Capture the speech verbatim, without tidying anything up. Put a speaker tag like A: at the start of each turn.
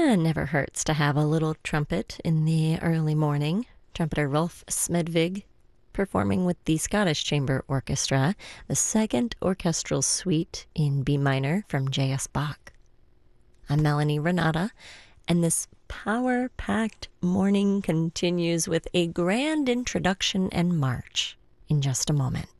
A: Eh, never hurts to have a little trumpet in the early morning. Trumpeter Rolf Smedvig performing with the Scottish Chamber Orchestra, the second orchestral suite in B minor from J S. Bach. I'm Melanie Renata, and this power-packed morning continues with a grand introduction and march in just a moment.